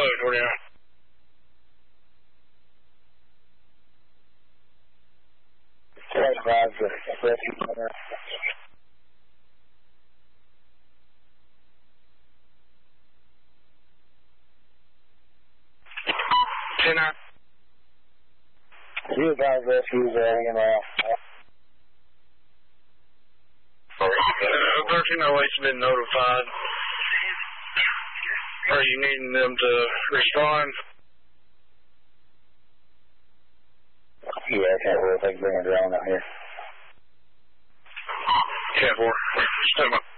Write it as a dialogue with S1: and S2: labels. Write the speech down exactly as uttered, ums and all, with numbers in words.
S1: Hello, Tornado.
S2: twenty-five, the rescue center.
S1: ten nine.
S2: You guys rescues uh, hanging around.
S1: Uh, thirteen oh eight's been notified. Are you needing them to respond?
S2: Yeah, I can't really think bring a drone out here.
S1: ten four. Stand by.